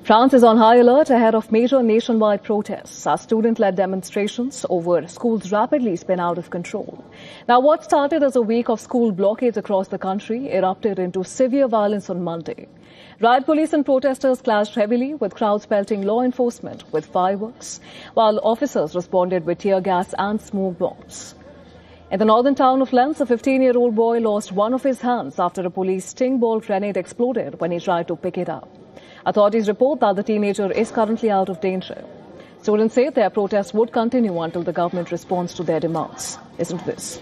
France is on high alert ahead of major nationwide protests as student-led demonstrations over schools rapidly spin out of control. Now, what started as a week of school blockades across the country erupted into severe violence on Monday. Riot police and protesters clashed heavily, with crowds pelting law enforcement with fireworks, while officers responded with tear gas and smoke bombs. In the northern town of Lens, a 15-year-old boy lost one of his hands after a police sting ball grenade exploded when he tried to pick it up. Authorities report that the teenager is currently out of danger. Students say their protest would continue until the government responds to their demands. Isn't this?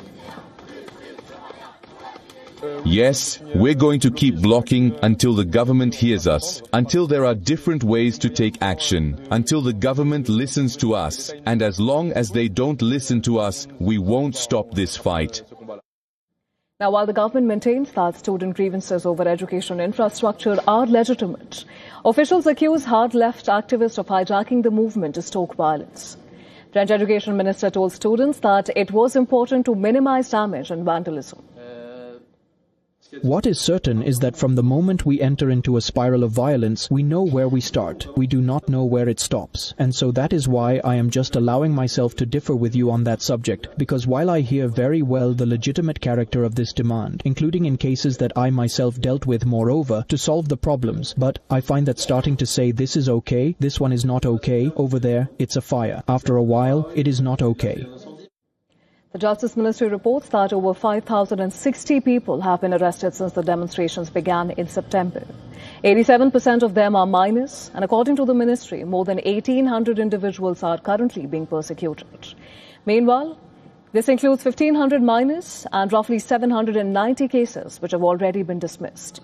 Yes, we're going to keep blocking until the government hears us, until there are different ways to take action, until the government listens to us, and as long as they don't listen to us, we won't stop this fight. Now, while the government maintains that student grievances over education infrastructure are legitimate, officials accuse hard-left activists of hijacking the movement to stoke violence. French Education Minister told students that it was important to minimize damage and vandalism. What is certain is that from the moment we enter into a spiral of violence, we know where we start. We do not know where it stops. And so that is why I am just allowing myself to differ with you on that subject, because while I hear very well the legitimate character of this demand, including in cases that I myself dealt with moreover, to solve the problems, but I find that starting to say this is okay, this one is not okay, over there, it's a fire. After a while, it is not okay. The Justice Ministry reports that over 5,060 people have been arrested since the demonstrations began in September. 87% of them are minors, and according to the ministry, more than 1,800 individuals are currently being persecuted. Meanwhile, this includes 1,500 minors and roughly 790 cases which have already been dismissed.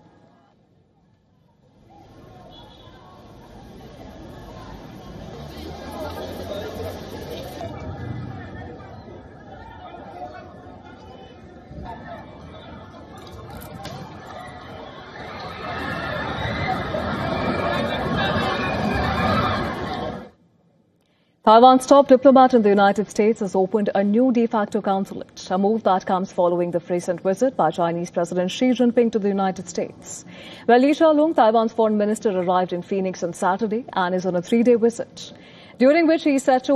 Taiwan's top diplomat in the United States has opened a new de facto consulate, a move that comes following the recent visit by Chinese President Xi Jinping to the United States. Well, Li Xiaolong, Taiwan's foreign minister, arrived in Phoenix on Saturday and is on a 3-day visit, during which he is set to